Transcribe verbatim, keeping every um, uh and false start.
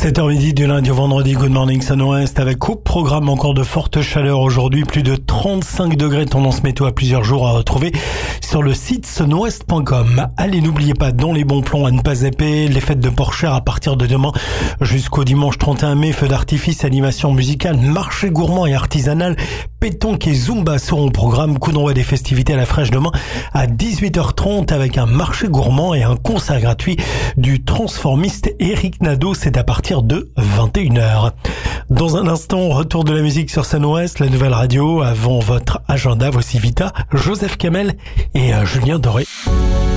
sept heures midi du lundi au vendredi, Good Morning Sun-Ouest avec au programme encore de forte chaleur aujourd'hui, plus de trente-cinq degrés, tendance météo à plusieurs jours à retrouver sur le site sunwest point com. Allez, n'oubliez pas, dans les bons plans à ne pas zapper, les fêtes de Porchère à partir de demain jusqu'au dimanche trente et un mai, feux d'artifice, animation musicale, marché gourmand et artisanal, pétanque et zumba seront au programme. Coup d'envoi des festivités à la fraîche demain à dix-huit heures trente avec un marché gourmand et un concert gratuit du transformiste Eric Nadeau. C'est à partir de vingt et une heures. Dans un instant, retour de la musique sur Sun-Ouest, la nouvelle radio. Avant votre agenda, voici Vita, Joseph Kamel et Julien Doré.